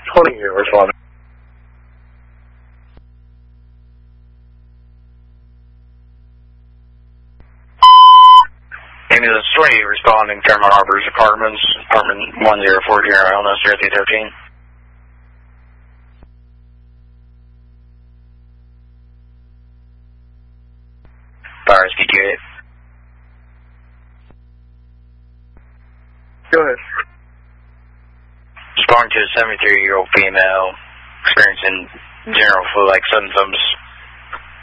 20 here, responding. Amy, this is 20 responding, Fairmont Harbors Apartments, apartment 1040, Illinois, 0313. Fires, PTA. Go ahead. Responding to a 73-year-old female experiencing general flu-like symptoms.